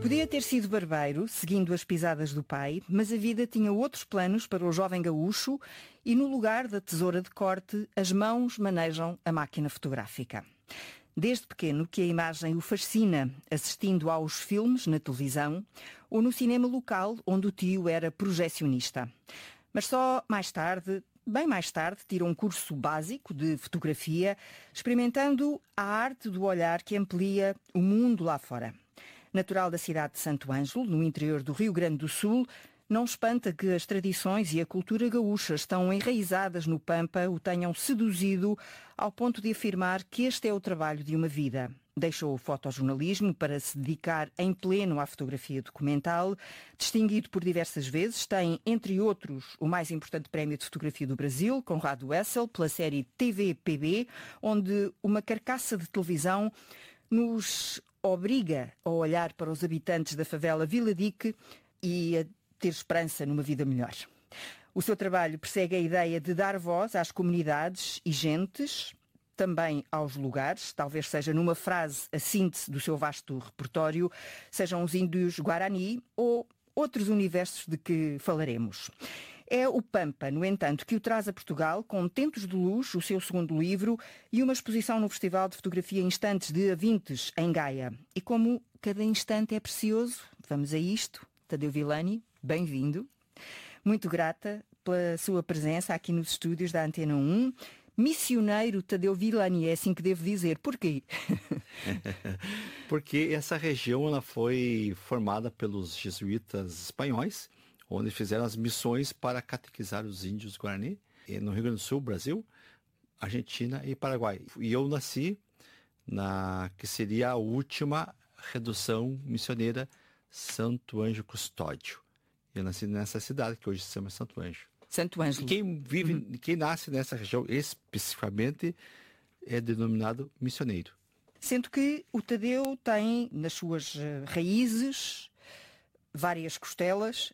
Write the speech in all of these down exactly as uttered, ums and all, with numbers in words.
Podia ter sido barbeiro, seguindo as pisadas do pai, mas a vida tinha outros planos para o jovem gaúcho e no lugar da tesoura de corte, as mãos manejam a máquina fotográfica. Desde pequeno que a imagem o fascina, assistindo aos filmes na televisão ou no cinema local, onde o tio era projecionista. Mas só mais tarde, bem mais tarde, tira um curso básico de fotografia, experimentando a arte do olhar que amplia o mundo lá fora. Natural da cidade de Santo Ângelo, no interior do Rio Grande do Sul, não espanta que as tradições e a cultura gaúcha estão enraizadas no Pampa o tenham seduzido ao ponto de afirmar que este é o trabalho de uma vida. Deixou o fotojornalismo para se dedicar em pleno à fotografia documental, distinguido por diversas vezes, tem, entre outros, o mais importante prémio de fotografia do Brasil, Conrado Wessel, pela série T V P B, onde uma carcaça de televisão nos obriga a olhar para os habitantes da favela Vila Dique e a ter esperança numa vida melhor. O seu trabalho persegue a ideia de dar voz às comunidades e gentes, também aos lugares, talvez seja numa frase a síntese do seu vasto repertório, sejam os índios Guarani ou outros universos de que falaremos. É o Pampa, no entanto, que o traz a Portugal com Tentos de Luz, o seu segundo livro, e uma exposição no Festival de Fotografia Instantes de Avintes, em Gaia. E como cada instante é precioso, vamos a isto. Tadeu Villani, bem-vindo. Muito grata pela sua presença aqui nos estúdios da Antena um. Missioneiro Tadeu Villani, é assim que devo dizer. Porquê? Porque essa região ela foi formada pelos jesuítas espanhóis, onde fizeram as missões para catequizar os índios Guarani, no Rio Grande do Sul, Brasil, Argentina e Paraguai. E eu nasci na que seria a última redução missioneira Santo Ângelo Custódio. Eu nasci nessa cidade que hoje se chama Santo Ângelo. Santo Ângelo. E quem vive, uhum. quem nasce nessa região especificamente é denominado missioneiro. Sendo que o Tadeu tem nas suas raízes várias costelas,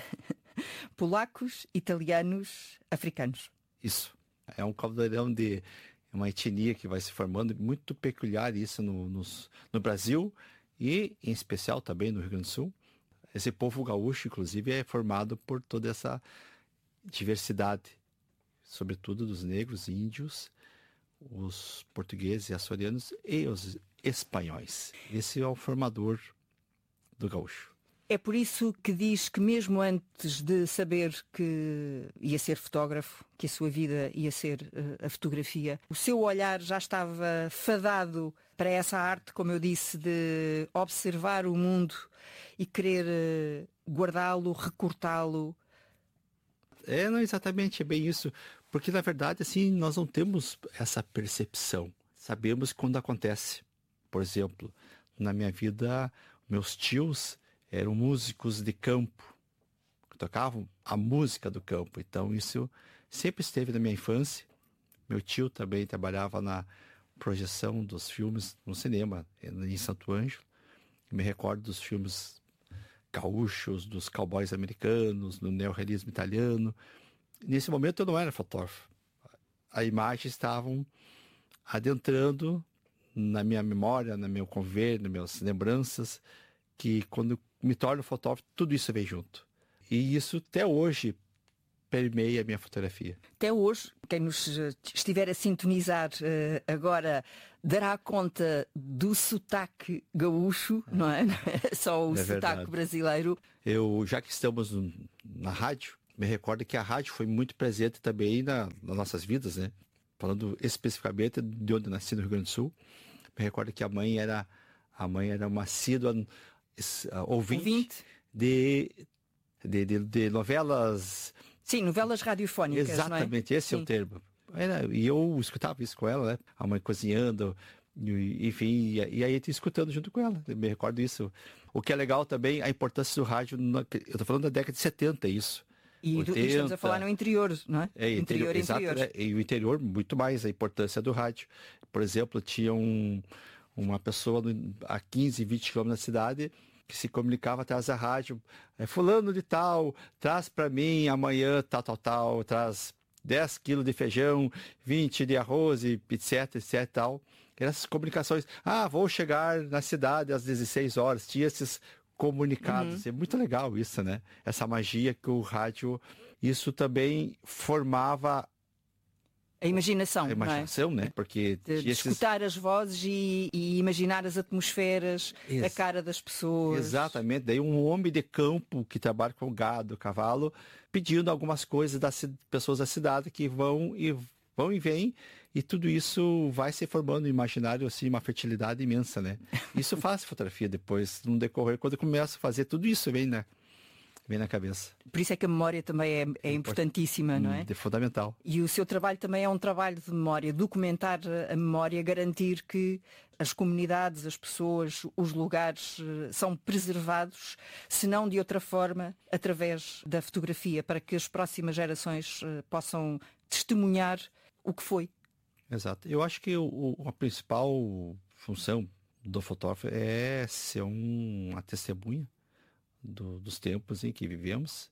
polacos, italianos, africanos. Isso. É um caldeirão de uma etnia que vai se formando, muito peculiar isso no, no, no Brasil e, em especial, também no Rio Grande do Sul. Esse povo gaúcho, inclusive, é formado por toda essa diversidade, sobretudo dos negros, índios, os portugueses e açorianos e os espanhóis. Esse é o formador do gaúcho. É por isso que diz que mesmo antes de saber que ia ser fotógrafo, que a sua vida ia ser uh, a fotografia, o seu olhar já estava fadado para essa arte, como eu disse, de observar o mundo e querer uh, guardá-lo, recortá-lo. É, não exatamente, é bem isso. Porque, na verdade, assim, nós não temos essa percepção. Sabemos quando acontece. Por exemplo, na minha vida, meus tios eram músicos de campo, que tocavam a música do campo. Então, isso sempre esteve na minha infância. Meu tio também trabalhava na projeção dos filmes no cinema, em Santo Ângelo. Me recordo dos filmes gaúchos, dos cowboys americanos, no neorrealismo italiano. Nesse momento, eu não era fotógrafo. A imagem estavam adentrando na minha memória, no meu conviver, nas minhas lembranças, que quando me torno fotógrafo, tudo isso vem junto. E isso até hoje permeia a minha fotografia. Até hoje, quem nos estiver a sintonizar uh, agora dará conta do sotaque gaúcho, é. não é? Só o é sotaque verdade. brasileiro. Eu, já que estamos no, na rádio, me recordo que a rádio foi muito presente também na, nas nossas vidas, né? Falando especificamente de onde eu nasci, no Rio Grande do Sul. Me recordo que a mãe era, a mãe era uma assídua Uh, ouvinte, ouvinte. De, de, de, de novelas... Sim, novelas radiofónicas, exatamente, não é? esse Sim. é o termo. Era, e eu escutava isso com ela, né? A mãe cozinhando, e, enfim, e, e aí eu escutando junto com ela. Eu me recordo isso. O que é legal também, a importância do rádio, na, eu tô falando da década de setenta, isso. E, oitenta, e estamos a falar no interior, não é? É, interior, interior. Exato, né? E o interior, muito mais a importância do rádio. Por exemplo, tinha um... uma pessoa a quinze, vinte quilômetros da cidade que se comunicava atrás da rádio, é, fulano de tal, traz para mim amanhã tal, tal, tal, traz dez quilos de feijão, vinte de arroz, e etc, etc, tal. Essas comunicações, ah, vou chegar na cidade às dezesseis horas, tinha esses comunicados. Uhum. É muito legal isso, né? Essa magia que o rádio, isso também formava a imaginação, a imaginação, não é? né? Porque de, de esses... escutar as vozes e, e imaginar as atmosferas, Ex- a cara das pessoas. Exatamente. Daí um homem de campo que trabalha com gado, cavalo, pedindo algumas coisas das pessoas da cidade que vão e vão e vêm, e tudo isso vai se formando no imaginário, assim, uma fertilidade imensa, né? Isso faz fotografia depois, no decorrer, quando eu começo a fazer tudo isso, vem, né? Vem na cabeça. Por isso é que a memória também é, é importantíssima, não é? É fundamental. E o seu trabalho também é um trabalho de memória, documentar a memória, garantir que as comunidades, as pessoas, os lugares são preservados, se não de outra forma, através da fotografia, para que as próximas gerações possam testemunhar o que foi. Exato. Eu acho que o, a principal função do fotógrafo é ser um, uma testemunha Do, dos tempos em que vivemos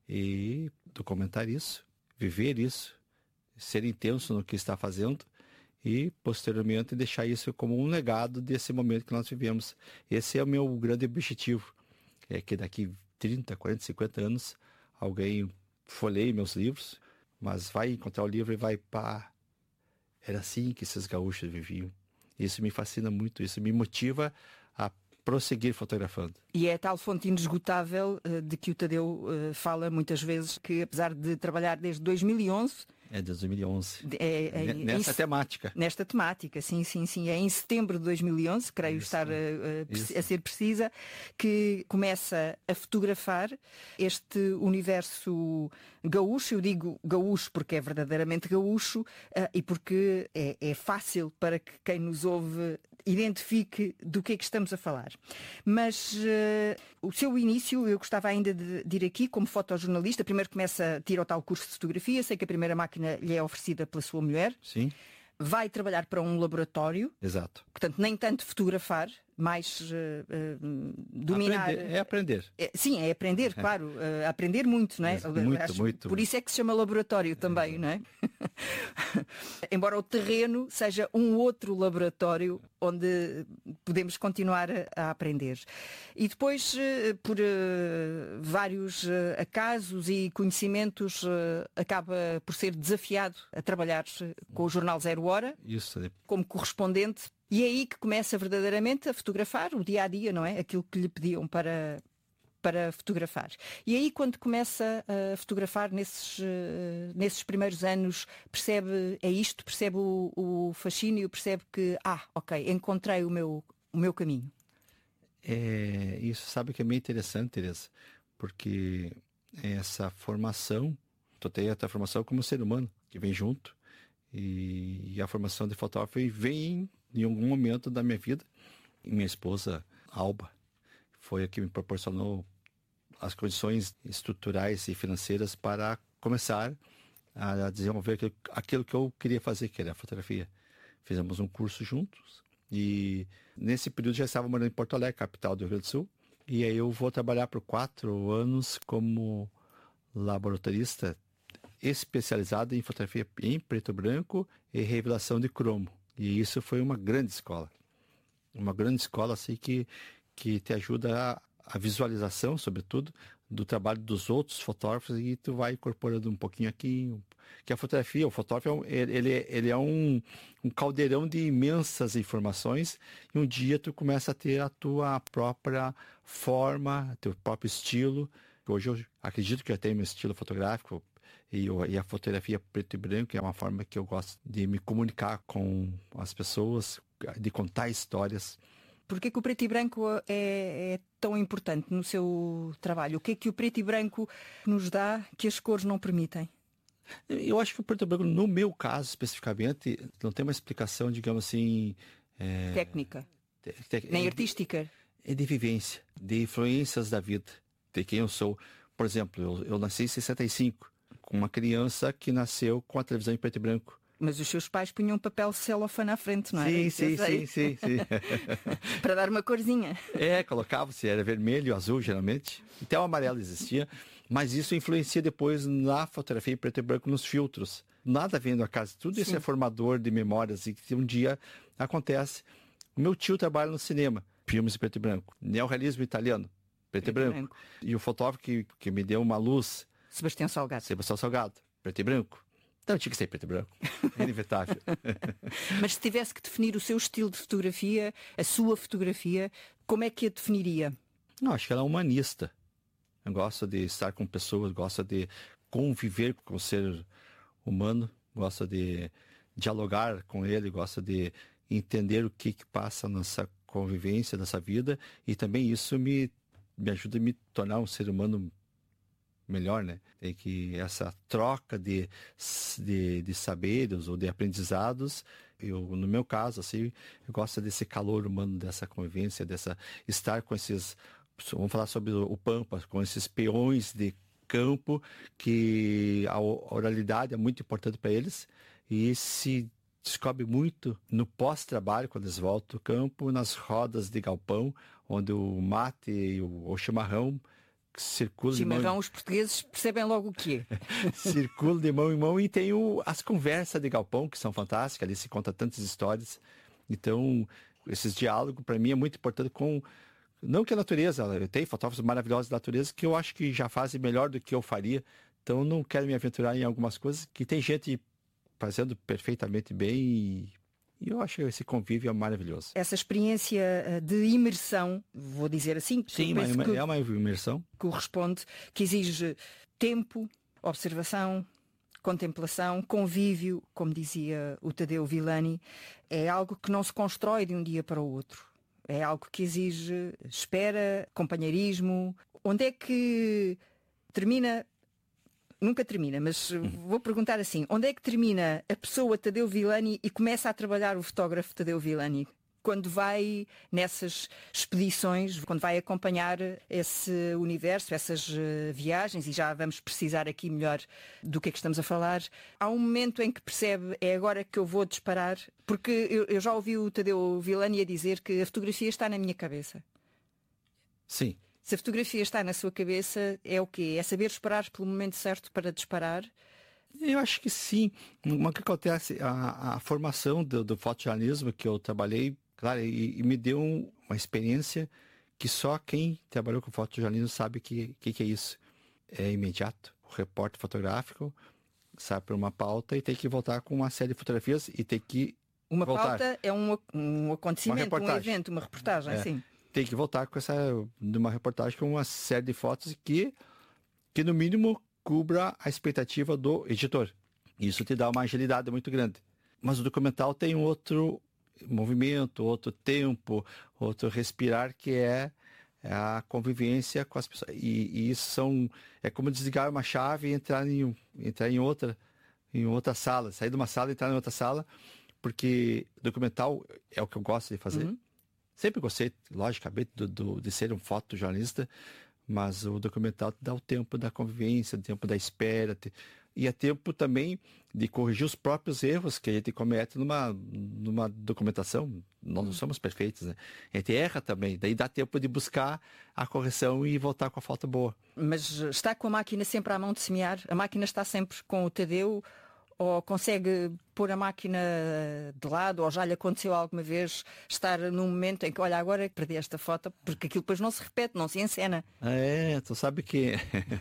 e documentar isso, viver isso, ser intenso no que está fazendo e, posteriormente, deixar isso como um legado desse momento que nós vivemos. Esse é o meu grande objetivo, é que daqui trinta, quarenta, cinquenta anos alguém folheie meus livros, mas vai encontrar o livro e vai, pá, era assim que esses gaúchos viviam. Isso me fascina muito, isso me motiva a prosseguir fotografando. E é a tal fonte inesgotável uh, de que o Tadeu uh, fala muitas vezes, que apesar de trabalhar desde dois mil e onze... É, desde dois mil e onze. É, é, nessa em, temática. Nesta temática, sim, sim, sim. É em setembro de dois mil e onze, creio Isso, estar a, a, a ser precisa, que começa a fotografar este universo gaúcho. Eu digo gaúcho porque é verdadeiramente gaúcho uh, e porque é, é fácil para que quem nos ouve identifique do que é que estamos a falar. Mas uh, o seu início, eu gostava ainda de, de ir aqui como fotojornalista. Primeiro começa a tirar o tal curso de fotografia. Sei que a primeira máquina lhe é oferecida pela sua mulher. Sim. Vai trabalhar para um laboratório. Exato. Portanto, nem tanto fotografar, mais uh, uh, dominar. Aprender, é aprender. É, sim, é aprender, claro. Uh, aprender muito, não é? Muito, Acho, muito. Por isso é que se chama laboratório também, é. Não é? Embora o terreno seja um outro laboratório onde podemos continuar a, a aprender. E depois, uh, por uh, vários uh, acasos e conhecimentos, uh, acaba por ser desafiado a trabalhar com o jornal Zero Hora. Isso. Como correspondente. E é aí que começa verdadeiramente a fotografar o dia a dia, não é? Aquilo que lhe pediam para, para fotografar. E aí, quando começa a fotografar nesses, uh, nesses primeiros anos, percebe, é isto, percebe o, o fascínio, percebe que, ah, ok, encontrei o meu, o meu caminho. É, isso sabe que é meio interessante, Teresa, porque essa formação, tu tem a tua formação como ser humano, que vem junto, e, e a formação de fotógrafo vem em algum momento da minha vida. E minha esposa, Alba, foi a que me proporcionou as condições estruturais e financeiras para começar a desenvolver aquilo, aquilo que eu queria fazer, que era a fotografia. Fizemos um curso juntos e nesse período já estava morando em Porto Alegre, capital do Rio Grande do Sul. E aí eu vou trabalhar por quatro anos como laboratorista especializado em fotografia em preto e branco e revelação de cromo. E isso foi uma grande escola. Uma grande escola assim, que, que te ajuda a, a visualização, sobretudo, do trabalho dos outros fotógrafos, e tu vai incorporando um pouquinho aqui. Que a fotografia, o fotógrafo, ele, ele é um, um caldeirão de imensas informações, e um dia tu começa a ter a tua própria forma, teu próprio estilo. Hoje eu acredito que eu tenho meu estilo fotográfico, E, e a fotografia preto e branco é uma forma que eu gosto de me comunicar com as pessoas, de contar histórias. Por que que o preto e branco é, é tão importante no seu trabalho? O que é que o preto e branco nos dá que as cores não permitem? Eu acho que o preto e branco, no meu caso especificamente, não tem uma explicação, digamos assim... É... Técnica. Te, te, Nem é, artística. É de vivência, de influências da vida, de quem eu sou. Por exemplo, eu, eu nasci em sessenta e cinco. Com uma criança que nasceu com a televisão em preto e branco. Mas os seus pais punham papel celofane à frente, não é? Sim, sim, sim, sim, sim. Para dar uma corzinha. É, colocava-se, era vermelho, azul, geralmente. Até o amarelo existia. Mas isso influencia depois na fotografia em preto e branco, nos filtros. Nada vendo a casa. Tudo isso sim. É formador de memórias e que um dia acontece. O meu tio trabalha no cinema, filmes em preto e branco. Neorrealismo italiano. preto, preto e branco. branco. E o fotógrafo que, que me deu uma luz... Sebastião Salgado. Sebastião Salgado, preto e branco. Então tinha que ser preto e branco. É inevitável. Mas se tivesse que definir o seu estilo de fotografia, a sua fotografia, como é que a definiria? Não, acho que ela é humanista. Eu gosto de estar com pessoas, gosto de conviver com o ser humano, gosto de dialogar com ele, gosto de entender o que, que passa nessa convivência, nessa vida, e também isso me, me ajuda a me tornar um ser humano melhor, né? É que essa troca de, de, de saberes ou de aprendizados, eu, no meu caso, assim, eu gosto desse calor humano, dessa convivência, dessa estar com esses, vamos falar sobre o Pampa, com esses peões de campo, que a oralidade é muito importante para eles, e se descobre muito no pós-trabalho, quando eles voltam ao campo, nas rodas de galpão, onde o mate e o, o chimarrão circula chimarrão, de mão... os portugueses percebem logo o que é. Circula de mão em mão, e tem o, as conversas de galpão, que são fantásticas, ali se conta tantas histórias. Então, esses diálogos, para mim, é muito importante com... Não que a natureza, eu tenho fotógrafos maravilhosos da natureza que eu acho que já fazem melhor do que eu faria, então não quero me aventurar em algumas coisas que tem gente fazendo perfeitamente bem, e, e eu acho que esse convívio é maravilhoso. Essa experiência de imersão, vou dizer assim, sim, uma, uma, é uma imersão, corresponde, que exige tempo, observação, contemplação, convívio, como dizia o Tadeu Villani, é algo que não se constrói de um dia para o outro. É algo que exige espera, companheirismo. Onde é que termina... Nunca termina, mas vou perguntar assim, onde é que termina a pessoa Tadeu Villani e começa a trabalhar o fotógrafo Tadeu Villani? Quando vai nessas expedições, quando vai acompanhar esse universo, essas uh, viagens, e já vamos precisar aqui melhor do que é que estamos a falar, há um momento em que percebe, é agora que eu vou disparar, porque eu, eu já ouvi o Tadeu Villani a dizer que a fotografia está na minha cabeça. Sim. Se a fotografia está na sua cabeça, é o quê? É saber esperar pelo momento certo para disparar? Eu acho que sim. O que acontece, a, a formação do, do fotojornalismo que eu trabalhei, claro, e, e me deu um, uma experiência que só quem trabalhou com fotojornalismo sabe o que, que, que é isso. É imediato. O repórter fotográfico sai para uma pauta e tem que voltar com uma série de fotografias e tem que Uma voltar. pauta é um, um acontecimento, um evento, uma reportagem, é. sim. Tem que voltar com essa, numa reportagem com uma série de fotos que, que no mínimo, cubra a expectativa do editor. Isso te dá uma agilidade muito grande. Mas o documental tem outro movimento, outro tempo, outro respirar, que é a convivência com as pessoas. E, e isso são, é como desligar uma chave e entrar em, entrar em outra, em outra sala, sair de uma sala e entrar em outra sala, porque documental é o que eu gosto de fazer. Uhum. Sempre gostei, logicamente, do, do, de ser um fotojornalista, mas o documental dá o tempo da convivência, o tempo da espera, te, e é tempo também de corrigir os próprios erros que a gente comete numa, numa documentação. Nós não somos perfeitos, né? A gente erra também, daí dá tempo de buscar a correção e voltar com a foto boa. Mas está com a máquina sempre à mão de semear? A máquina está sempre com o Tadeu? Ou consegue pôr a máquina de lado, ou já lhe aconteceu alguma vez estar num momento em que, olha, agora perdi esta foto, porque aquilo depois não se repete, não se encena. É, tu sabe que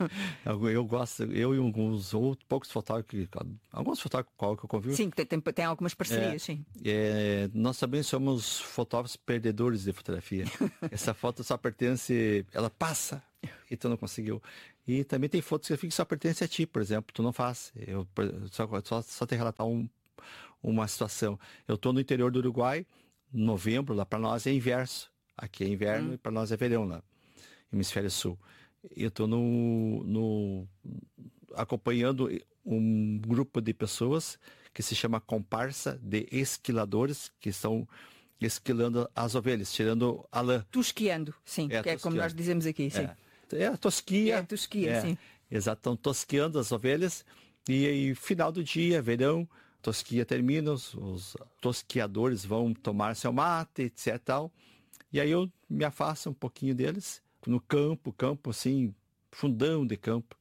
eu gosto, eu e alguns outros, poucos fotógrafos, alguns fotógrafos qual que eu convivo. Sim, tem, tem, tem algumas parcerias, é, sim. É, nós também somos fotógrafos perdedores de fotografia. Essa foto só pertence, ela passa e tu não conseguiu. E também tem fotos que só pertencem a ti, por exemplo, tu não faz. Eu só, só, só te relatar um, uma situação. Eu estou no interior do Uruguai, novembro, lá para nós é inverso. Aqui é inverno hum. e para nós é verão lá, hemisfério sul. Eu estou no, no, acompanhando um grupo de pessoas que se chama comparsa de esquiladores, que estão esquilando as ovelhas, tirando a lã. Tosquiando, sim, é, que é como nós dizemos aqui, sim. É. É a tosquia. É a tosquia, é, sim. Exato, estão tosqueando as ovelhas e aí final do dia, verão, tosquia termina, os, os tosquiadores vão tomar seu mate, etc tal. E aí eu me afasto um pouquinho deles, no campo, campo assim, fundão de campo.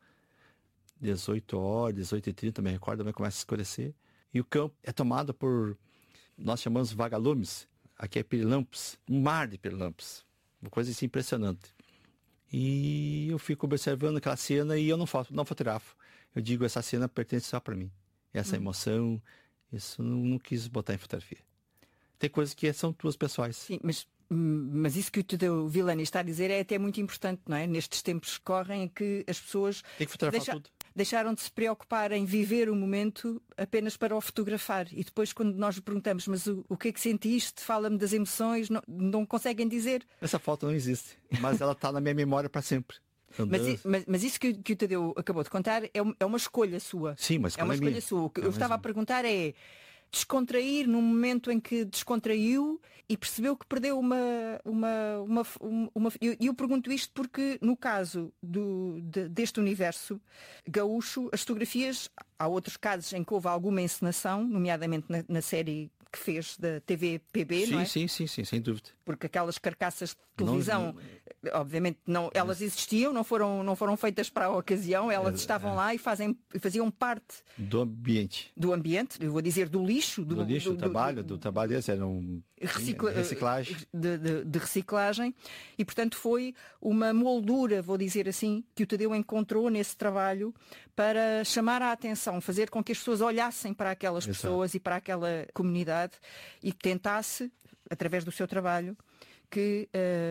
dezoito horas, dezoito e trinta, me recordo, também começa a escurecer. E o campo é tomado por, nós chamamos vagalumes, aqui é pirilampos, um mar de pirilampos, uma coisa assim impressionante. E eu fico observando aquela cena e eu não, foto, não fotografo. Eu digo, essa cena pertence só para mim. Essa hum. emoção, isso não, não quis botar em fotografia. Tem coisas que são tuas pessoais. Sim, mas, mas isso que o Tadeu Villani está a dizer é até muito importante, não é? Nestes tempos que correm em que as pessoas Tem que fotografar deixa, tudo. deixaram de se preocupar em viver o momento apenas para o fotografar. E depois quando nós perguntamos, mas o, o que é que sentiste? Fala-me das emoções, não, não conseguem dizer. Essa foto não existe, mas ela está na minha memória para sempre. Mas, mas, mas isso que, que o Tadeu acabou de contar é, é uma escolha sua. Sim, mas é uma escolha minha. sua. O que é eu estava a perguntar é descontrair num momento em que descontraiu e percebeu que perdeu uma... uma, uma, uma, uma... Eu, eu pergunto isto porque no caso do, de, deste universo gaúcho, as fotografias, há outros casos em que houve alguma encenação, nomeadamente na, na série que fez da T V P B, sim, não é? Sim, sim, sim, sem dúvida. Porque aquelas carcaças de televisão, não, obviamente, não, elas existiam, não foram, não foram feitas para a ocasião, elas é, estavam é. lá e fazem, faziam parte do ambiente. Do ambiente, eu vou dizer do lixo. Do, do lixo, do, do trabalho, do, do trabalho esse era um Recicla, reciclagem. De, de, de reciclagem. E, portanto, foi uma moldura, vou dizer assim, que o Tadeu encontrou nesse trabalho para chamar a atenção, fazer com que as pessoas olhassem para aquelas Exato. pessoas e para aquela comunidade e tentasse, através do seu trabalho, que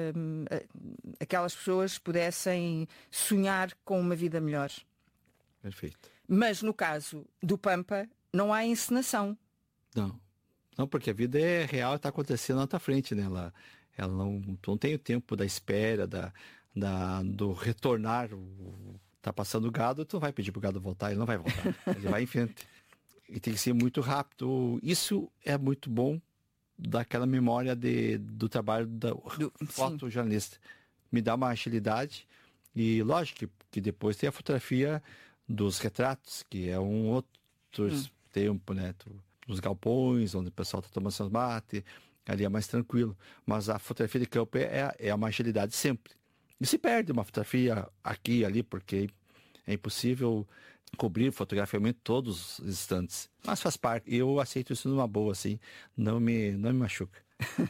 uh, aquelas pessoas pudessem sonhar com uma vida melhor. Perfeito. Mas no caso do Pampa, não há encenação. Não. Não, porque a vida é real e está acontecendo na tua frente, né? Ela, ela não, não tem o tempo da espera, da, da, do retornar. Tá passando o gado, tu não vai pedir pro gado voltar, ele não vai voltar. Ele vai em frente. E tem que ser muito rápido. Isso é muito bom daquela memória de, do trabalho da do, fotojornalista. Me dá uma agilidade. E lógico que, que depois tem a fotografia dos retratos, que é um outro hum. tempo, né? Nos galpões, onde o pessoal está tomando seus mate, ali é mais tranquilo. Mas a fotografia de campo é, é uma agilidade sempre. E se perde uma fotografia aqui e ali, porque é impossível cobrir fotograficamente todos os instantes. Mas faz parte. Eu aceito isso numa boa, assim. Não me, não me machuca.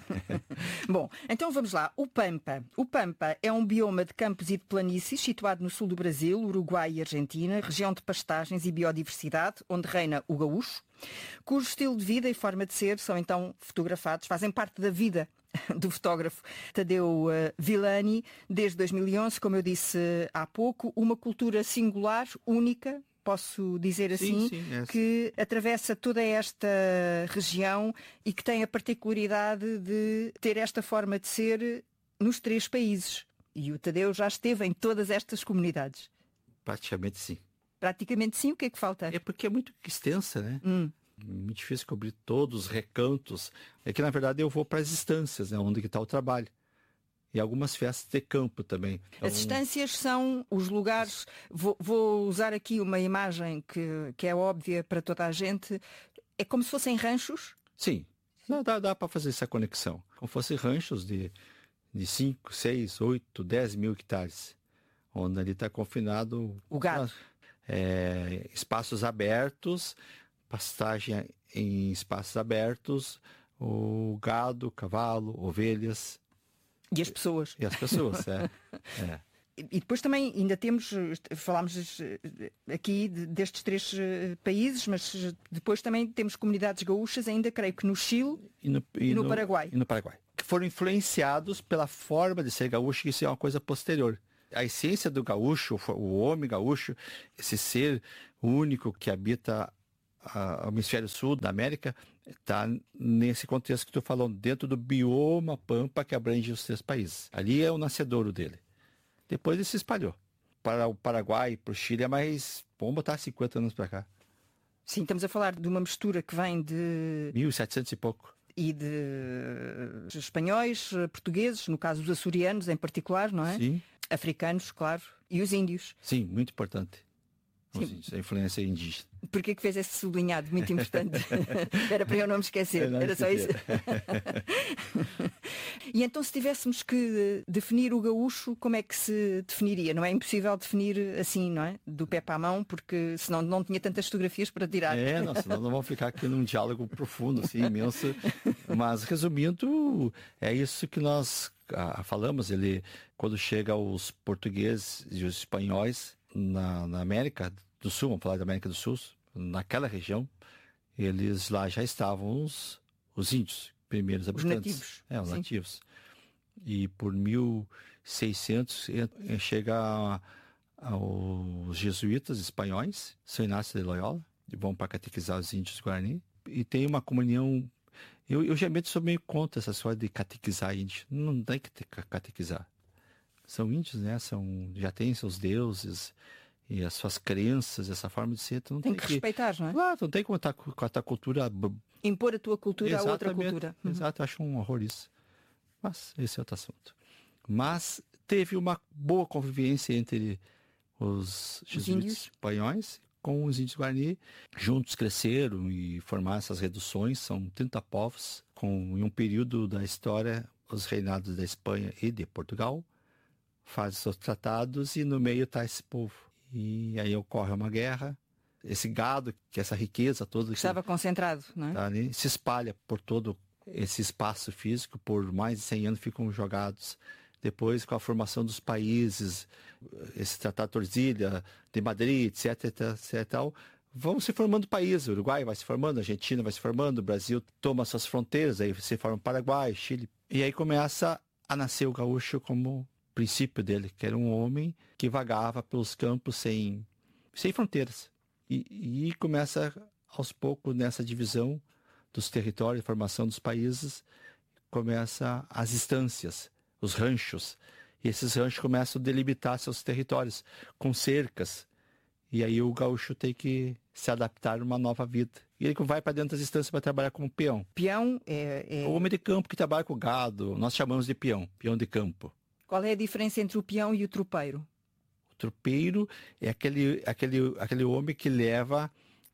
Bom, então vamos lá. O Pampa. O Pampa é um bioma de campos e de planícies situado no sul do Brasil, Uruguai e Argentina, região de pastagens e biodiversidade, onde reina o gaúcho, cujo estilo de vida e forma de ser são então fotografados, fazem parte da vida do fotógrafo Tadeu uh, Villani, desde dois mil e onze, como eu disse uh, há pouco, uma cultura singular, única, posso dizer assim, sim, sim, é. que atravessa toda esta região e que tem a particularidade de ter esta forma de ser nos três países. E o Tadeu já esteve em todas estas comunidades. Praticamente sim. Praticamente sim, o que é que falta? É porque é muito extensa, né? Hum. Muito difícil cobrir todos os recantos. É que, na verdade, eu vou para as estâncias, né, onde está o trabalho. E algumas festas de campo também. Então... As estâncias são os lugares... Vou, vou usar aqui uma imagem que, que é óbvia para toda a gente. É como se fossem ranchos? Sim. Não, dá, dá para fazer essa conexão. Como se fossem ranchos de, de cinco, seis, oito, dez mil hectares. Onde ali está confinado... O gado. É, espaços abertos... Pastagem em espaços abertos, o gado, cavalo, ovelhas. E as pessoas. E as pessoas, é. é. E depois também ainda temos, falámos aqui destes três países, mas depois também temos comunidades gaúchas, ainda creio que no Chile e no, e e no, no Paraguai. E no Paraguai. Que foram influenciados pela forma de ser gaúcho, que isso é uma coisa posterior. A essência do gaúcho, o homem gaúcho, esse ser único que habita o hemisfério sul da América, está nesse contexto que tu falou, dentro do bioma pampa que abrange os três países. Ali é o nascedouro dele. Depois ele se espalhou. Para o Paraguai, para o Chile é mais, vamos botar cinquenta anos para cá. Sim, estamos a falar de uma mistura que vem de... mil e setecentos e pouco. E de espanhóis, portugueses, no caso os açorianos em particular, não é? Sim. Africanos, claro. E os índios. Sim, muito importante. Sim. A influência indígena. Porquê que fez esse sublinhado? Muito importante. Era para eu não me esquecer. Não Era só isso. E então, se tivéssemos que definir o gaúcho, como é que se definiria? Não é impossível definir assim, não é? Do pé para a mão, porque senão não tinha tantas fotografias para tirar. É, não, senão não vamos ficar aqui num diálogo profundo, assim, imenso. Mas, resumindo, é isso que nós ah, falamos, ele, quando chega os portugueses e os espanhóis na, na América do Sul, vamos falar da América do Sul, naquela região, eles lá já estavam os, os índios, primeiros habitantes. Os nativos. É, os Sim. nativos. E por mil e seiscentos chega a, aos jesuítas espanhóis, São Inácio de Loyola, e vão para catequizar os índios Guarani. E tem uma comunhão. Eu, eu geralmente sou meio contra essa história de catequizar índio. Não tem que ter, catequizar. São índios, né? São, já têm seus deuses e as suas crenças, essa forma de ser. Então não Tem tem que que respeitar, não é? Claro, não tem como estar com a tua cultura. Impor a tua cultura a outra Exatamente, cultura. Uhum. Exato, eu acho um horror isso. Mas esse é outro assunto. Mas teve uma boa convivência entre os jesuítas espanhóis com os índios Guarani. Juntos cresceram e formaram essas reduções. São trinta povos, com em um período da história, os reinados da Espanha e de Portugal fazem seus tratados e no meio está esse povo. E aí ocorre uma guerra. Esse gado, que essa riqueza toda... Estava que, concentrado, não é? Tá ali, se espalha por todo esse espaço físico, por mais de cem anos ficam jogados. Depois, com a formação dos países, esse Tratado de Tordesilhas, de Madrid, etc, etc, etc, vão se formando países. O Uruguai vai se formando, a Argentina vai se formando, o Brasil toma suas fronteiras, aí se forma Paraguai, Chile. E aí começa a nascer o gaúcho como princípio dele, que era um homem que vagava pelos campos sem, sem fronteiras. E, e começa, aos poucos, nessa divisão dos territórios, formação dos países, começa as estâncias, os ranchos. E esses ranchos começam a delimitar seus territórios com cercas. E aí o gaúcho tem que se adaptar a uma nova vida. E ele vai para dentro das estâncias para trabalhar como peão. Peão é, é... O homem de campo que trabalha com gado, nós chamamos de peão, peão de campo. Qual é a diferença entre o peão e o tropeiro? O tropeiro é aquele, aquele, aquele homem que leva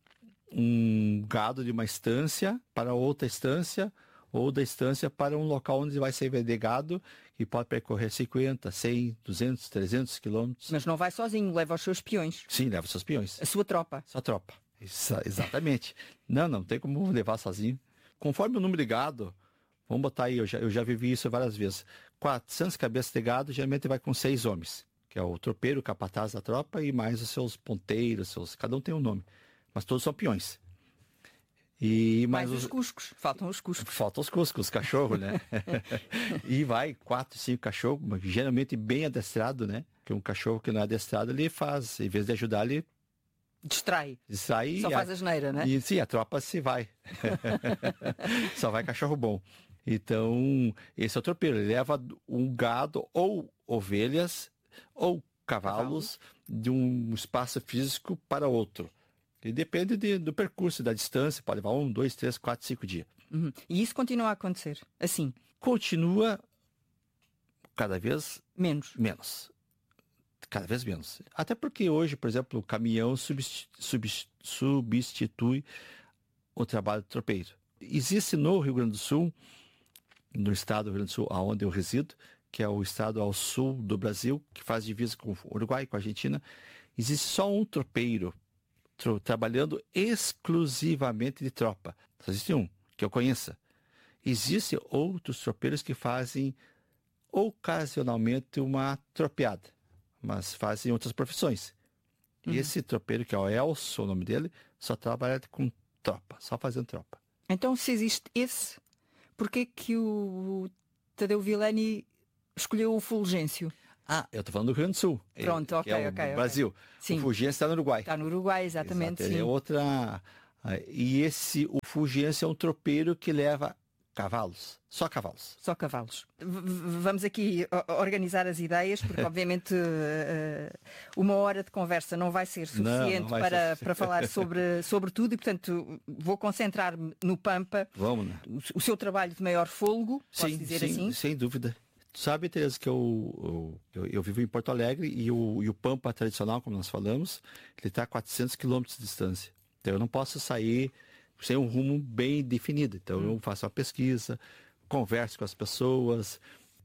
um gado de uma estância para outra estância, ou da estância para um local onde vai ser vendido gado e pode percorrer cinquenta, cem, duzentos, trezentos quilômetros. Mas não vai sozinho, leva os seus peões. Sim, leva os seus peões. A sua tropa. Sua tropa. Isso, exatamente. não, não tem como levar sozinho. Conforme o número de gado, vamos botar aí, eu já, eu já vivi isso várias vezes. quatrocentas cabeças de gado, geralmente vai com seis homens, que é o tropeiro, o capataz da tropa e mais os seus ponteiros, seus, cada um tem um nome. Mas todos são peões. E mais os, os cuscos, faltam os cuscos. Faltam os cuscos, os cachorros, né? E vai quatro, cinco cachorros, geralmente bem adestrado, né? Que um cachorro que não é adestrado, ele faz, em vez de ajudar, ele distrai. Distrai. Só faz a asneira, né? E sim, a tropa se vai. Só vai cachorro bom. Então, esse é o tropeiro. Ele leva um gado ou ovelhas ou cavalos Cavalo. de um espaço físico para outro. E depende de, do percurso, da distância, pode levar um, dois, três, quatro, cinco dias. Uhum. E isso continua a acontecer, assim? Continua cada vez menos. menos. Cada vez menos. Até porque hoje, por exemplo, o caminhão substitui, substitui o trabalho do tropeiro. Existe no Rio Grande do Sul, no estado do Rio Grande do Sul, onde eu resido, que é o estado ao sul do Brasil, que faz divisa com o Uruguai, com a Argentina, existe só um tropeiro trabalhando exclusivamente de tropa. Só existe um, que eu conheça. Existem outros tropeiros que fazem ocasionalmente uma tropeada, mas fazem outras profissões. Uhum. E esse tropeiro, que é o Elcio, o nome dele, só trabalha com tropa, só fazendo tropa. Então, se existe esse, por que que o Tadeu Villani escolheu o Fulgêncio? Ah, eu estou falando do Rio Grande do Sul. Pronto, ok, é o ok. Brasil. Okay. Sim. O Fulgêncio está no Uruguai. Está no Uruguai, exatamente. Exato, sim. É outra. E esse, o Fulgêncio é um tropeiro que leva cavalos. Só cavalos. Só cavalos. V vamos aqui organizar as ideias, porque obviamente uh, uma hora de conversa não vai ser suficiente não, não vai para, ser... para falar sobre, sobre tudo e, portanto, vou concentrar-me no Pampa. Vamos, né? O, o seu trabalho de maior fôlego, posso sim, dizer sim, assim? Sem dúvida. Sabe, Tereza, que eu, eu, eu vivo em Porto Alegre e o, e o Pampa tradicional, como nós falamos, ele está a quatrocentos quilômetros de distância. Então eu não posso sair sem um rumo bem definido. Então hum. eu faço uma pesquisa, converso com as pessoas,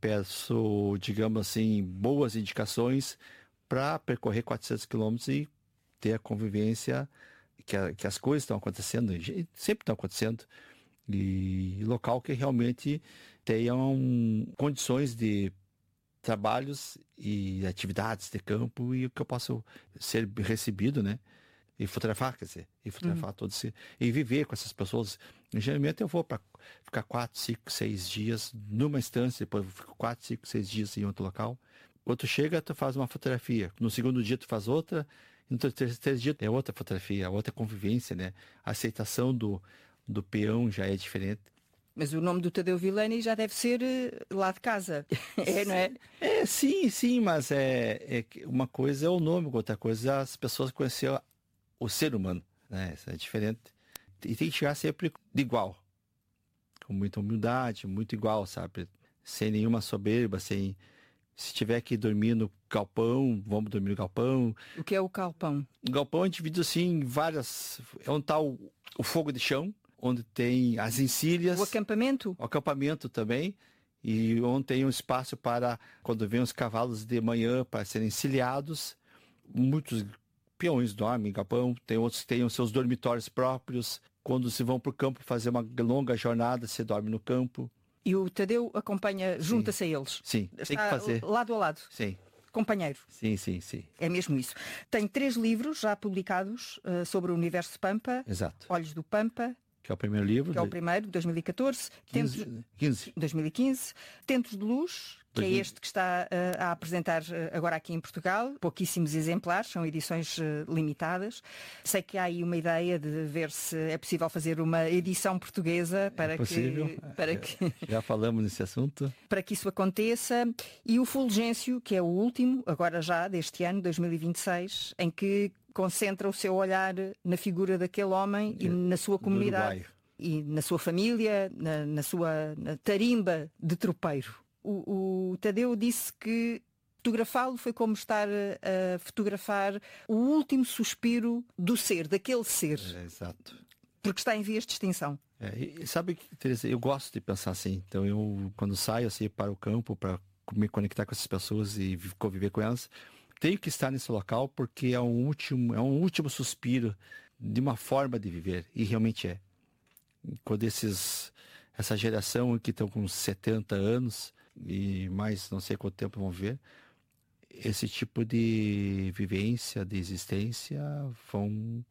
peço, digamos assim, boas indicações para percorrer quatrocentos quilômetros e ter a convivência, que, a, que as coisas estão acontecendo, sempre estão acontecendo, e local que realmente tenham condições de trabalhos e atividades de campo e que eu possa ser recebido, né? E fotografar, quer dizer, e fotografar uhum. todos esse, e viver com essas pessoas. Geralmente eu vou para ficar quatro, cinco, seis dias numa instância, depois eu fico quatro, cinco, seis dias em outro local. Quando tu chega, tu faz uma fotografia. No segundo dia tu faz outra, no terceiro dia é outra fotografia, outra convivência, né? A aceitação do, do peão já é diferente. Mas o nome do Tadeu Villani já deve ser uh, lá de casa, é, não é? É, sim, sim, mas é, é uma coisa é o nome, outra coisa é as pessoas conheceram o ser humano, né? Isso é diferente. E tem que chegar sempre de igual, com muita humildade, muito igual, sabe? Sem nenhuma soberba, sem... Se tiver que dormir no galpão, vamos dormir no galpão. O que é o galpão? O galpão é dividido assim em várias... É onde está o, o fogo de chão, onde tem as encilhas. O acampamento? O acampamento também. E onde tem um espaço para, quando vem os cavalos de manhã, para serem encilhados. Muitos peões dormem em galpão, tem outros que têm os seus dormitórios próprios. Quando se vão para o campo fazer uma longa jornada, se dorme no campo. E o Tadeu acompanha, junta-se a eles. Sim, Está tem que fazer. Lado a lado. Sim. Companheiro. Sim, sim, sim. É mesmo isso. Tem três livros já publicados uh, sobre o universo Pampa. Exato. Olhos do Pampa. Que é o primeiro livro. Que é o primeiro, dois mil e catorze. quinze. Tentos, quinze. dois mil e quinze. Tentos de Luz, que é este que está uh, a apresentar uh, agora aqui em Portugal. Pouquíssimos exemplares, são edições uh, limitadas. Sei que há aí uma ideia de ver se é possível fazer uma edição portuguesa para é possível. que... Para que já falamos nesse assunto. Para que isso aconteça. E o Fulgêncio, que é o último, agora já deste ano, dois mil e vinte e seis, em que concentra o seu olhar na figura daquele homem e na sua comunidade e na sua família, na, na sua na tarimba de tropeiro. O, o Tadeu disse que fotografá-lo foi como estar a, a fotografar o último suspiro do ser, daquele ser. É, exato. Porque está em vias de extinção. É, e sabe, Teresa, eu gosto de pensar assim. Então eu, quando saio assim para o campo, para me conectar com essas pessoas e conviver com elas, tenho que estar nesse local porque é um último, é um último suspiro de uma forma de viver. E realmente é. Quando esses, essa geração que estão com setenta anos e mais não sei quanto tempo vão ver, esse tipo de vivência, de existência vão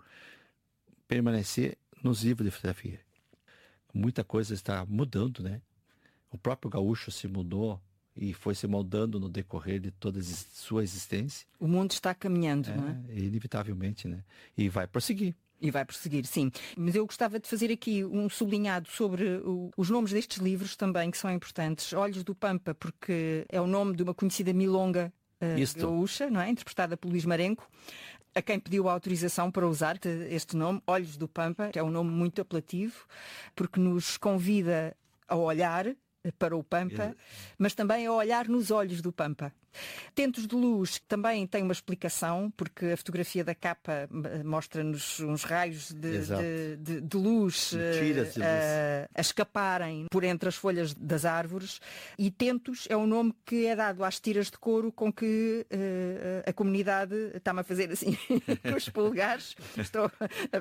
permanecer nos livros de fotografia. Muita coisa está mudando, né? O próprio gaúcho se mudou e foi se moldando no decorrer de toda a sua existência. O mundo está caminhando, é, não é? Inevitavelmente, né? E vai prosseguir. E vai prosseguir, sim. Mas eu gostava de fazer aqui um sublinhado sobre o, os nomes destes livros também, que são importantes. Olhos do Pampa, porque é o nome de uma conhecida milonga uh, gaúcha, não é? Interpretada por Luís Marenco, a quem pediu a autorização para usar este nome, Olhos do Pampa, que é um nome muito apelativo, porque nos convida a olhar para o Pampa, mas também a olhar nos olhos do Pampa. Tentos de Luz também tem uma explicação, porque a fotografia da capa mostra-nos uns raios de, de, de, de luz, uh, a, a escaparem por entre as folhas das árvores, e Tentos é um nome que é dado às tiras de couro com que uh, a comunidade está-me a fazer assim com os polegares. Estou,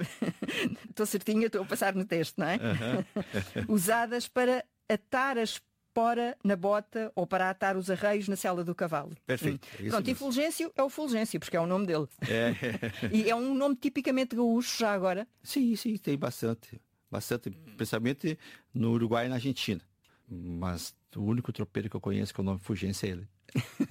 estou certinha, estou a passar no texto, não é? Uh-huh. Usadas para atar a espora na bota ou para atar os arreios na sela do cavalo. Perfeito. Hum. Pronto, e Fulgêncio é o Fulgêncio, porque é o nome dele. É. E é um nome tipicamente gaúcho já agora? Sim, sim, tem bastante. Bastante, principalmente no Uruguai e na Argentina. Mas o único tropeiro que eu conheço com o nome Fulgêncio é ele.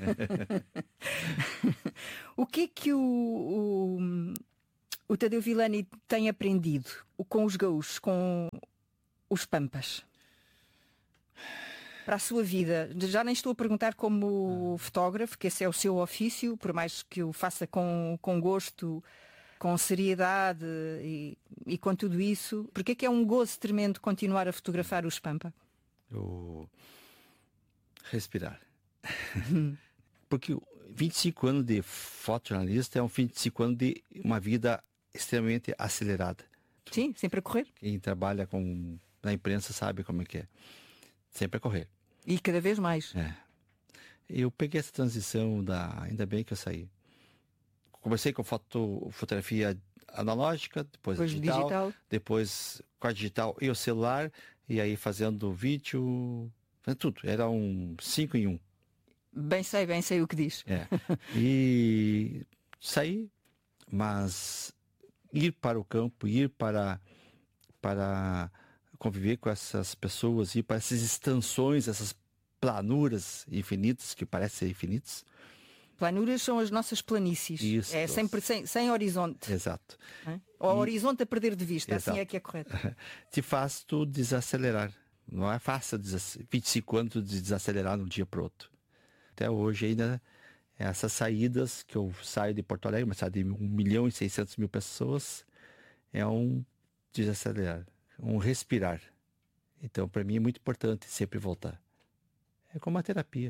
O que é que o, o, o Tadeu Villani tem aprendido com os gaúchos, com os pampas? Para a sua vida, já nem estou a perguntar como ah. fotógrafo, que esse é o seu ofício, por mais que o faça com, com gosto, com seriedade e, e com tudo isso, porque é que é um gozo tremendo continuar a fotografar os Pampa? O... Respirar. Porque vinte e cinco anos de fotojornalista é um vinte e cinco anos de uma vida extremamente acelerada. Sim, sempre a correr. Quem trabalha com, na imprensa sabe como é que é. Sempre a correr. E cada vez mais. É. Eu peguei essa transição da... Ainda bem que eu saí. Comecei com foto, fotografia analógica, depois, depois digital, digital, depois com a digital e o celular, e aí fazendo vídeo, tudo. Era um cinco em um. Bem sei, bem sei o que diz. É. E sair, mas ir para o campo, ir para, para conviver com essas pessoas, ir para essas extensões, essas planuras infinitas, que parecem ser infinitas. Planuras são as nossas planícies. Isso. É sempre sem, sem horizonte. Exato. É? Ou E... horizonte a perder de vista, Exato. assim é que é correto. Te faz tu desacelerar. Não é fácil, vinte e cinco anos de desacelerar de um dia para o outro. Até hoje ainda, essas saídas que eu saio de Porto Alegre, uma cidade de um milhão e seiscentos mil pessoas, é um desacelerar, um respirar. Então, para mim é muito importante sempre voltar. É como uma terapia.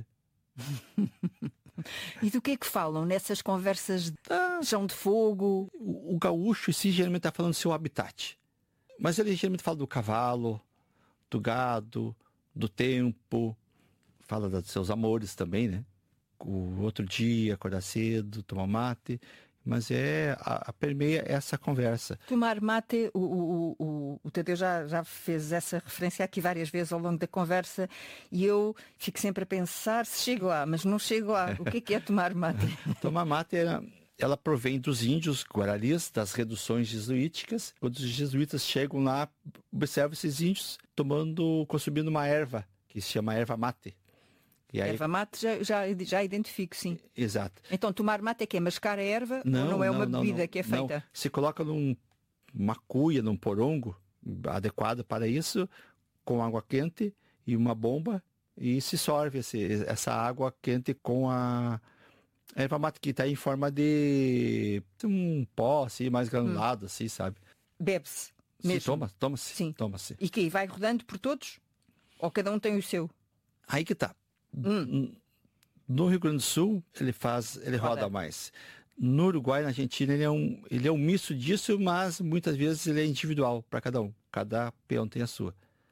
E do que é que falam nessas conversas de Ah, chão de fogo? o, o gaúcho, sim, geralmente está falando do seu habitat. Mas ele geralmente fala do cavalo, do gado, do tempo, fala dos seus amores também, né? O outro dia, acordar cedo, tomar mate. Mas é a, a permeia essa conversa. Tomar mate, o, o, o, o Tadeu já, já fez essa referência aqui várias vezes ao longo da conversa e eu fico sempre a pensar se chego lá, mas não chego lá. O que é que é tomar mate? Tomar mate, ela, ela provém dos índios guararis, das reduções jesuíticas. Quando os jesuítas chegam lá, observam esses índios tomando, consumindo uma erva, que se chama erva mate. E aí... Erva mate já, já, já identifico, sim. Exato. Então tomar mate é que é mascar a erva Não, ou não é não, uma não, bebida não, que é feita? Não. Se coloca numa cuia, num porongo adequado para isso, com água quente e uma bomba, e se sorve esse, essa água quente com a erva mate, que está em forma de um pó assim, mais granulado, hum. assim, sabe? Bebe-se Sim, mesmo? toma, toma-se. Sim. Toma-se. E que vai rodando por todos? Ou cada um tem o seu? Aí que tá. Hum. No Rio Grande do Sul, ele faz, ele roda, roda mais. No Uruguai, na Argentina, ele é, um, ele é um misto disso, mas muitas vezes ele é individual para cada um. Cada peão tem a sua.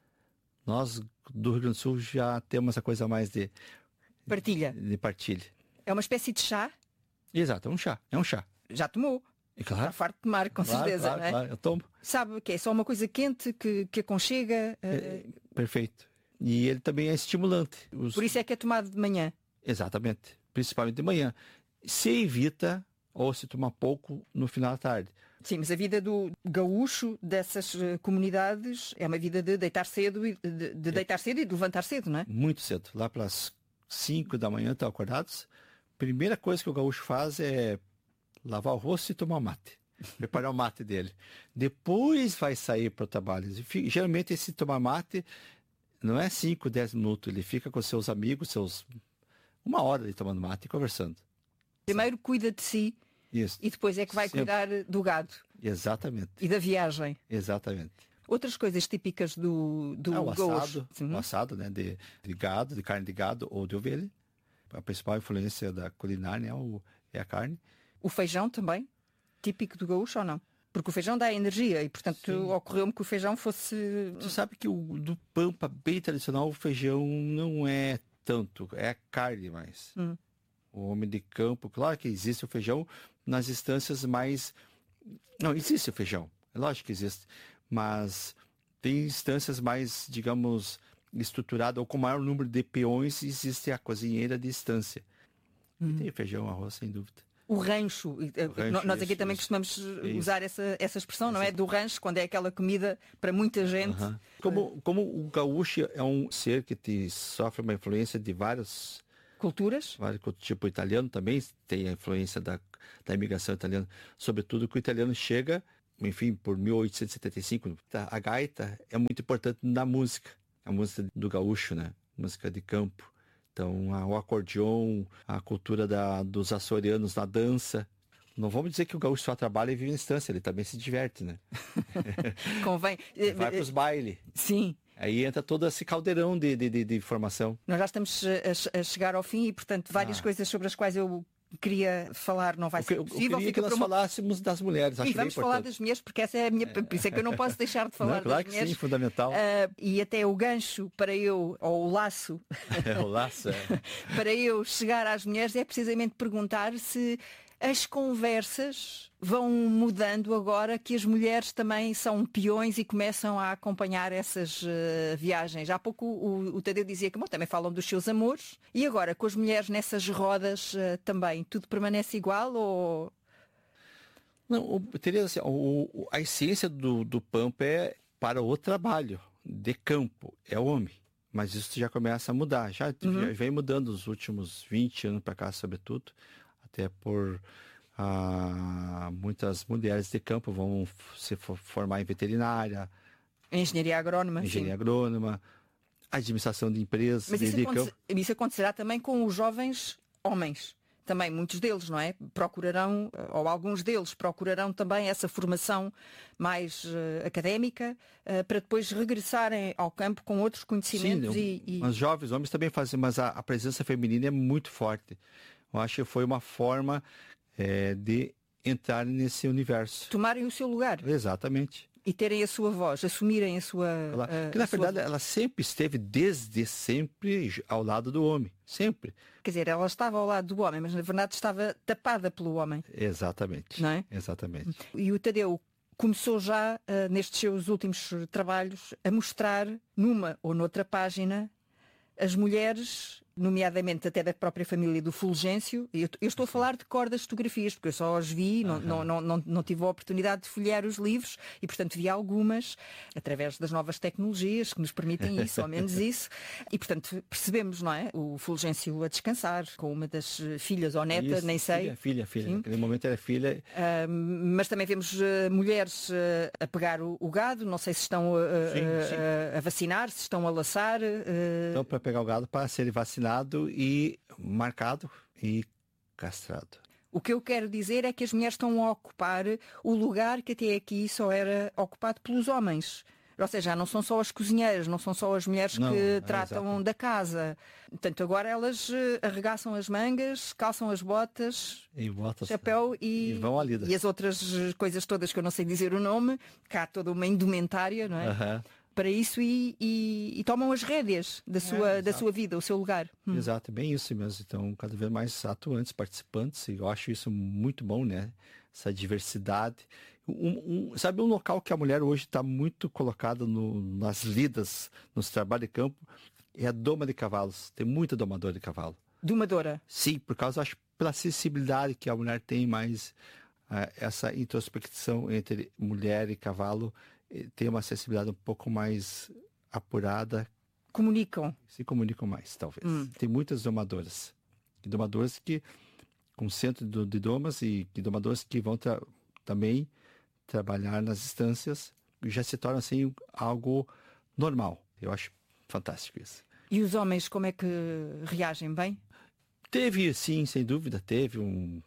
Nós, do Rio Grande do Sul, já temos essa coisa mais de... Partilha. De partilha. É uma espécie de chá? Exato, é um chá. É um chá. Já tomou? É claro. Está farto de tomar, com claro, certeza, claro, não é? Claro, eu tomo. Sabe que é só uma coisa quente que, que aconchega? É, uh... Perfeito. E ele também é estimulante. Os... Por isso é que é tomado de manhã. Exatamente. Principalmente de manhã. Se evita ou se toma pouco no final da tarde. Sim, mas a vida do gaúcho dessas uh, comunidades é uma vida de deitar cedo e de, de deitar é. cedo e de levantar cedo, não é? Muito cedo. Lá pelas cinco da manhã estão acordados. Primeira coisa que o gaúcho faz é lavar o rosto e tomar mate. Preparar o mate dele. Depois vai sair para o trabalho. E, geralmente esse tomar mate não é cinco, dez minutos. Ele fica com seus amigos, seus uma hora ali tomando mate e conversando. Primeiro cuida de si. Isso. E depois é que vai Sempre. cuidar do gado. Exatamente. E da viagem. Exatamente. Outras coisas típicas do, do ah, o gaúcho. assado, o assado, né, de, de gado, de carne de gado ou de ovelha. A principal influência da culinária é, o, é a carne. O feijão também? Típico do gaúcho ou não? Porque o feijão dá energia e, portanto, ocorreu-me que o feijão fosse... Tu sabe que o do Pampa, bem tradicional, o feijão não é tanto, é a carne mais. Hum. O homem de campo, claro que existe o feijão nas instâncias mais... Não, existe o feijão, é lógico que existe, mas tem instâncias mais, digamos, estruturadas, ou com maior número de peões, existe a cozinheira de instância. Hum. E tem feijão, arroz, sem dúvida. O rancho, o rancho nós aqui isso, também isso, costumamos isso. usar essa, essa expressão, não é? Do rancho, quando é aquela comida para muita gente. Uh-huh. Como, como o gaúcho é um ser que te sofre uma influência de várias culturas, vários, tipo o italiano também tem a influência da, da imigração italiana, sobretudo que o italiano chega, enfim, por mil oitocentos e setenta e cinco, a gaita é muito importante na música, a música do gaúcho, né? Música de campo. Então, o acordeon, a cultura da, dos açorianos na dança. Não vamos dizer que o gaúcho só trabalha e vive na instância, ele também se diverte, né? Convém. Vai para os bailes. Sim. Aí entra todo esse caldeirão de, de, de, de informação. Nós já estamos a, a chegar ao fim e, portanto, várias ah. coisas sobre as quais eu queria falar não vai ser possível. Eu queria que nós uma... falássemos das mulheres. Acho e vamos falar das mulheres, porque essa é a minha... Por isso é que eu não posso deixar de falar não, claro das mulheres. Sim, fundamental. Uh, e até o gancho para eu, ou o laço, é, o laço é. para eu chegar às mulheres é precisamente perguntar se as conversas vão mudando agora que as mulheres também são peões e começam a acompanhar essas uh, viagens. Há pouco o, o Tadeu dizia que bom, também falam dos seus amores. E agora, com as mulheres nessas rodas uh, também, tudo permanece igual ou... Não, o, teria, assim, o, a essência do, do Pampa é para o trabalho de campo, é o homem. Mas isso já começa a mudar. Já, uhum. já vem mudando nos últimos vinte anos para cá, sobretudo. Até por ah, muitas mulheres de campo vão se formar em veterinária. Engenharia agrônoma. Engenharia sim. agrônoma. Administração de empresas. Mas de, isso, de aconte campo. isso acontecerá também com os jovens homens. Também muitos deles, não é? Procurarão, ou alguns deles procurarão também essa formação mais uh, académica uh, para depois regressarem ao campo com outros conhecimentos. Sim, e, e... os jovens homens também fazem, mas a, a presença feminina é muito forte. Eu acho que foi uma forma é, de entrar nesse universo. Tomarem o seu lugar. Exatamente. E terem a sua voz, assumirem a sua... Ela, a, que, na a verdade, sua... ela sempre esteve, desde sempre, ao lado do homem. Sempre. Quer dizer, ela estava ao lado do homem, mas na verdade estava tapada pelo homem. Exatamente. Não é? Exatamente. E o Tadeu começou já, uh, nestes seus últimos trabalhos, a mostrar, numa ou noutra página, as mulheres, nomeadamente até da própria família do Fulgêncio. Eu, eu estou a falar de cor das fotografias, porque eu só as vi, não, não, não, não, não tive a oportunidade de folhear os livros e, portanto, vi algumas através das novas tecnologias que nos permitem isso, ao menos isso. E, portanto, percebemos, não é? O Fulgêncio a descansar com uma das filhas ou neta, isso, nem sei. Filha, filha, filha. Sim. Naquele momento era filha. Uh, mas também vemos uh, mulheres uh, a pegar o, o gado, não sei se estão uh, sim, uh, sim. Uh, a vacinar, se estão a laçar. Uh... Então, para pegar o gado para ser vacinado e marcado e castrado. O que eu quero dizer é que as mulheres estão a ocupar o lugar que até aqui só era ocupado pelos homens. Ou seja, já não são só as cozinheiras, não são só as mulheres não, que é tratam exato. Da casa. Portanto, agora elas arregaçam as mangas, calçam as botas, e botas, chapéu e, e vão à lida. E as outras coisas todas que eu não sei dizer o nome, cá há toda uma indumentária, não é? Uh-huh. Para isso e, e, e tomam as rédeas da sua, é, da sua vida, o seu lugar. Hum. Exato, bem isso mesmo. Então, cada vez mais atuantes, participantes, e eu acho isso muito bom, né? Essa diversidade. Um, um, sabe um local que a mulher hoje está muito colocada no, nas lidas, nos trabalhos de campo, é a doma de cavalos. Tem muita domadora de cavalo. Domadora? Sim, por causa, acho, pela sensibilidade que a mulher tem mais, uh, essa introspecção entre mulher e cavalo, tem uma sensibilidade um pouco mais apurada. Comunicam. Se comunicam mais, talvez. Hum. Tem muitas domadoras. E domadoras que, com centro de domas e, e domadoras que vão tra também trabalhar nas instâncias, já se torna assim algo normal. Eu acho fantástico isso. E os homens, como é que reagem? Bem? Teve, sim, sem dúvida, teve um...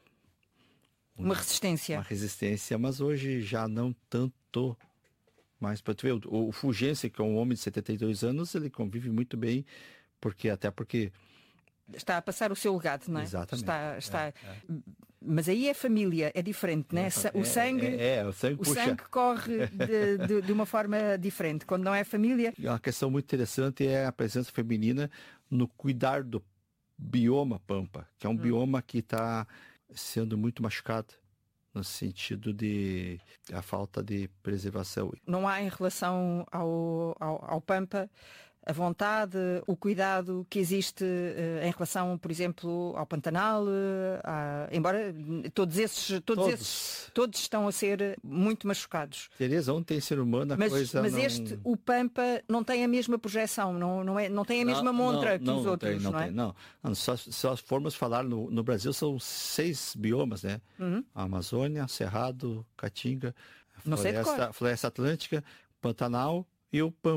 um uma resistência. Uma resistência, mas hoje já não tanto... Mas para tu ver, o, o Fulgêncio, que é um homem de setenta e dois anos, ele convive muito bem, porque até porque... Está a passar o seu legado, não é? Exatamente. Está, está... É, é. Mas aí é família, é diferente, né? É, o sangue, é, é, o sangue, o puxa. sangue corre de, de, de uma forma diferente. Quando não é família... Uma questão muito interessante é a presença feminina no cuidar do bioma Pampa, que é um hum. bioma que está sendo muito machucado, no sentido de a falta de preservação. Não há em relação ao, ao, ao Pampa a vontade, o cuidado que existe uh, em relação, por exemplo, ao Pantanal, uh, a, embora todos esses todos, todos esses todos estão a ser muito machucados. Tereza, onde tem ser humano a mas, coisa mas não... este, o Pampa, não tem a mesma projeção, não, não, é, não tem a mesma não, montra não, que não, os não outros, tem, não, não é? Tem, não, não só, só formos falar no, no Brasil, são seis biomas, né? Uhum. A Amazônia, Cerrado, Caatinga, não floresta, floresta Atlântica, Pantanal e o Pampa.